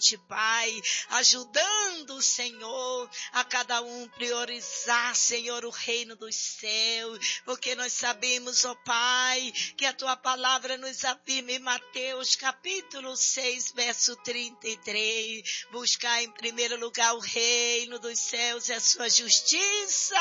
Pai, ajudando, Senhor, a cada um priorizar, Senhor, o reino dos céus, porque nós sabemos, ó Pai, que a Tua palavra nos afirma em Mateus capítulo 6, verso 33, buscar em primeiro lugar o reino dos céus e a sua justiça,